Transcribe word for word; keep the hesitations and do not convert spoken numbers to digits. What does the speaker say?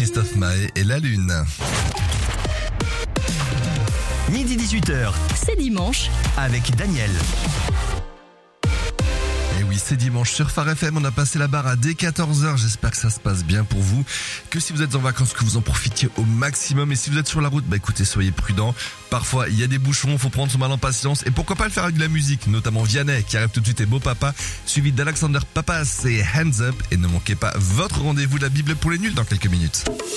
Christophe Maé et La Lune. Midi dix-huit heures, C'est dimanche. avec Daniel. Et oui, c'est dimanche sur Phare F M, on a passé la barre à dès quatorze heures, j'espère que ça se passe bien pour vous, que si vous êtes en vacances, que vous en profitiez au maximum, et si vous êtes sur la route, bah écoutez, soyez prudents, parfois il y a des bouchons, faut prendre son mal en patience, et pourquoi pas le faire avec de la musique, notamment Vianney qui arrive tout de suite et Beau Papa, suivi d'Alexander Papas et Hands Up, et ne manquez pas votre rendez-vous de la Bible pour les nuls dans quelques minutes.